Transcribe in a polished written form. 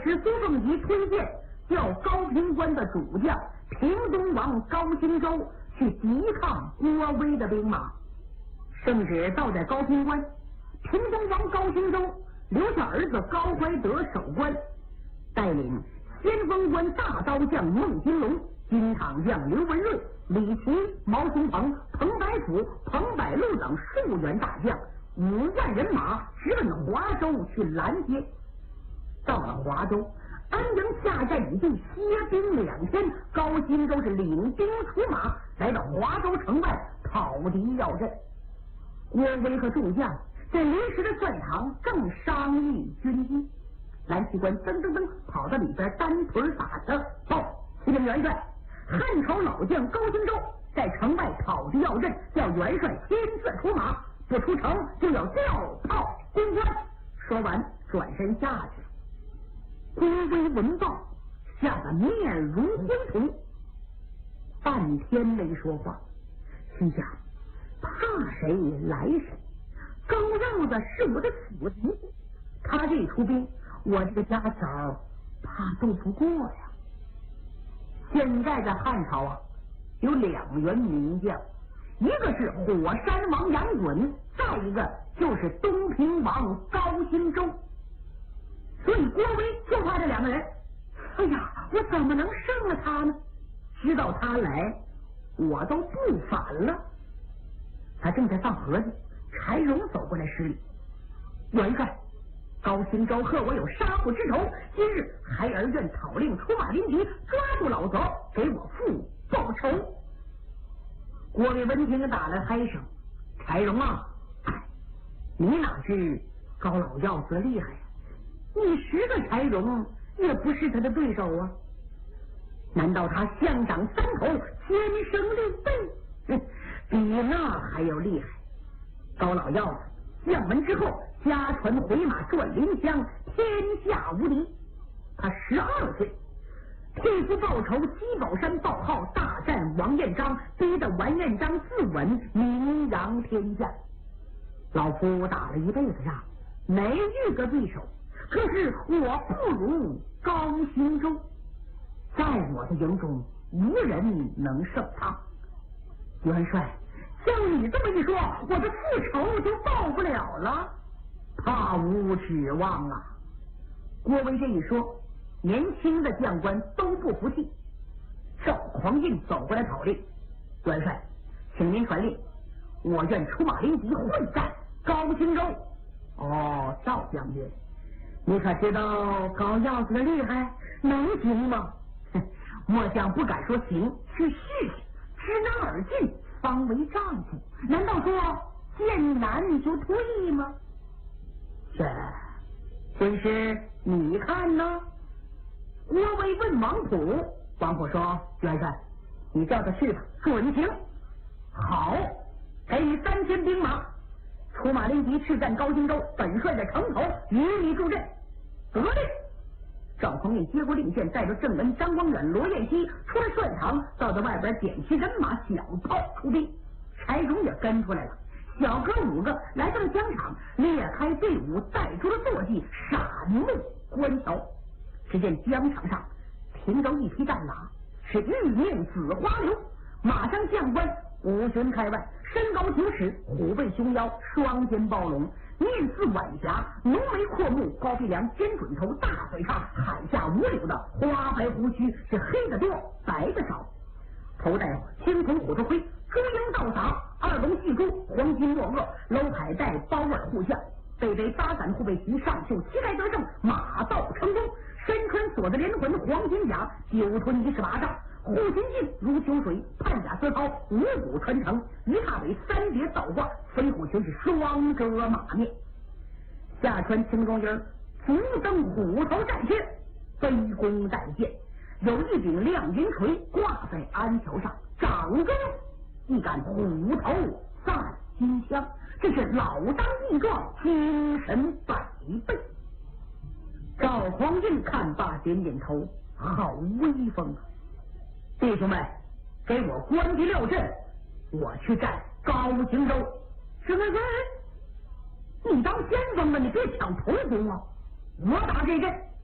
时苏凤吉推荐叫高平关的主将平东王高兴州去抵抗郭威的兵马。圣旨到在高平关，平东王高兴州留下儿子高怀德守关，带领先锋官大刀将孟金龙、金堂将刘文瑞、李琦、毛雄鹏、彭白虎、彭百禄等数员大将5万人马直奔华州去拦截。到了华州，安营下寨已经歇兵2天，高兴州是领兵出马来到华州城外讨敌要阵。郭威和众将在临时的饭堂正商议军机，蓝旗官噔噔噔跑到里边单腿打着报：启禀元帅，汉朝老将高兴州在城外讨敌要阵，叫元帅亲自出马，不出城就要调炮攻关。说完转身下去。郭威闻报，吓得面如灰土，半天没说话，心想怕谁来谁，高绕子是我的死敌，他这出兵，我这个家小怕斗不过呀。现在在汉朝啊，有2员名将，一个是火山王杨衮，再一个就是东平王高兴州。所以郭威就怕这2个人。哎呀，我怎么能胜了他呢？知道他来，我都不反了。他正在放盒子，柴荣走过来施礼：元帅，高兴州和我有杀父之仇，今日孩儿愿讨令出马临敌，抓住老贼，给我父报仇。郭威闻听打了嗨声：柴荣啊，你哪知高老要子厉害呀？你10个柴荣也不是他的对手啊！难道他相长3头，天生6臂？比那还要厉害！高老要子将门之后，家传回马转临江，天下无敌。他12岁，替父报仇，西宝山报号，大战王彦章，逼得完彦章自刎，名扬天下。老夫打了一辈子仗，没遇个对手。可是我不如高兴州，在我的营中无人能胜他。元帅，像你这么一说，我的复仇就报不了了，怕无指望啊！郭威这一说，年轻的将官都不服气。赵匡胤走过来讨令：元帅，请您传令，我愿出马临敌，会战高兴州。哦，赵将军，你可知道高要子的厉害，能行吗？末将不敢说行，去试试，知难而进，方为丈夫。难道说见难就退吗？这军师你看呢？郭威问王普，王普说：元帅，你叫他去吧，准行。好，给你3000兵马，出马临敌，赤战高兴州，本帅在城头与你助阵。得令。赵匡胤接过令箭，带着郑文、张光远、罗彦熙出了帅堂，到这外边点齐人马，小炮出兵。柴荣也跟出来了，小哥5个来到了疆场，列开队伍，带出了坐骑，闪目观瞧。只见疆场上停着一匹战马，是玉面紫花流，马上将官5旬开外，身高9尺，虎背熊腰，双肩包龙，面似晚霞，浓眉阔目，高鼻梁，尖准头，大嘴叉，海下5绺的花白胡须，是黑的多，白的少。头戴青铜虎头盔，朱缨倒洒，2龙戏珠，黄金墨萼，楼海带包耳护项，背背8杆护背旗，上绣旗开得胜，马到成功。身穿锁子连环黄金甲，9臀18丈，护心镜如秋水，判甲丝绦，5股穿成，鱼踏尾3叠倒挂，飞虎裙是双遮马面，下穿青装衣，足蹬虎头战靴，背弓带箭，有一柄亮银锤挂在鞍桥上，掌中一杆虎头散金枪，这是老当益壮，精神100倍。赵匡胤看罢点点头，好威风啊！弟兄们，给我关闭6阵，我去战高兴州。是你当先锋的，你别抢头功啊！我打这阵。